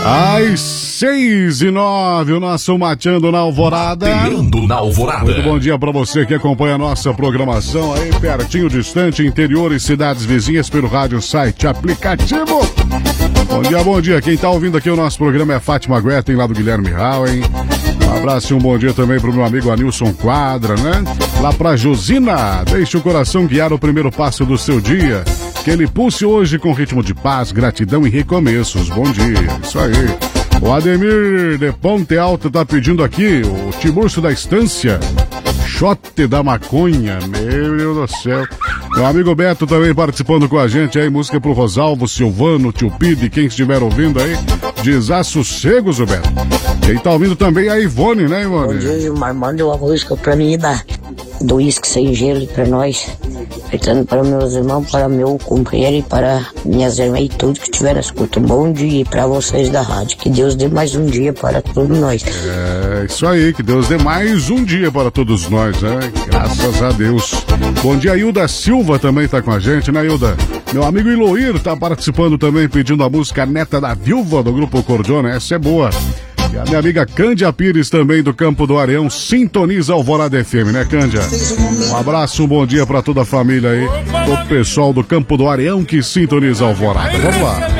Às 6h09, o nosso Mateando na Alvorada. Mateando na Alvorada. Muito bom dia pra você que acompanha a nossa programação aí, pertinho, distante, interior e cidades vizinhas pelo rádio, site, aplicativo. Bom dia. Quem tá ouvindo aqui o nosso programa é Fátima Guetem, lá do Guilherme Howen. Um abraço e um bom dia também pro meu amigo Anilson Quadra, né? Lá pra Josina, deixe o coração guiar o primeiro passo do seu dia. Que ele pulse hoje com ritmo de paz, gratidão e recomeços. Bom dia, isso aí. O Ademir de Ponte Alto tá pedindo aqui, o Tiburcio da Estância, shot da maconha, meu Deus do céu. Meu amigo Beto também participando com a gente aí, música pro Rosalvo, Silvano, Tio Pide, quem estiver ouvindo aí, desassossegos, o Beto. Quem tá ouvindo também é a Ivone, né, Ivone? Bom dia, Gilmar, manda uma música pra mim do uísque sem gelo pra nós. Apertando para meus irmãos, para meu companheiro e para minhas irmãs e tudo que tiver escuta. Bom dia para vocês da rádio. Que Deus dê mais um dia para todos nós. É, isso aí, que Deus dê mais um dia para todos nós, né? Graças a Deus. Bom dia, Hilda Silva também tá com a gente, né, Hilda? Meu amigo Iloir tá participando também, pedindo a música Neta da Viúva do Grupo Cordiona, essa é boa. E a minha amiga Cândia Pires também do Campo do Areão sintoniza Alvorada FM, né, Cândia? Um abraço, um bom dia pra toda a família aí, todo o pessoal do Campo do Areão que sintoniza Alvorada. Vamos lá.